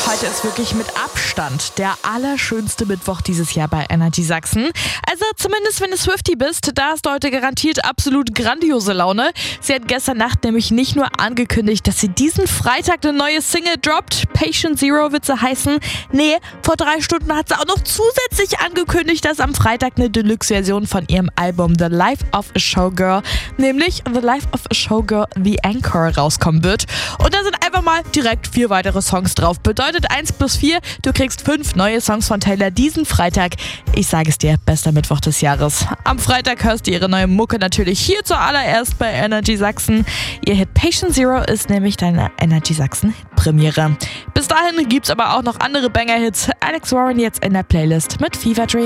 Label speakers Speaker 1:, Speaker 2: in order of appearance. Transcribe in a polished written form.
Speaker 1: Heute ist wirklich mit Abstand der allerschönste Mittwoch dieses Jahr bei Energy Sachsen. Also zumindest wenn du Swiftie bist, da hast du heute garantiert absolut grandiose Laune. Sie hat gestern Nacht nämlich nicht nur angekündigt, dass sie diesen Freitag eine neue Single droppt, Patient Zero wird sie heißen. Nee, vor 3 Stunden hat sie auch noch zusätzlich angekündigt, dass am Freitag eine Deluxe-Version von ihrem Album The Life of a Showgirl, nämlich The Life of a Showgirl The Encore, rauskommen wird. Und da sind einfach mal direkt 4 weitere Songs drauf. Bedeutet 1 + 4, du kriegst 5 neue Songs von Taylor diesen Freitag. Ich sage es dir, bester Mittwoch des Jahres. Am Freitag hörst du ihre neue Mucke natürlich hier zuallererst bei Energy Sachsen. Ihr Hit Patient Zero ist nämlich deine Energy Sachsen Premiere. Bis dahin gibt's aber auch noch andere Banger-Hits. Alex Warren jetzt in der Playlist mit Fever Dream.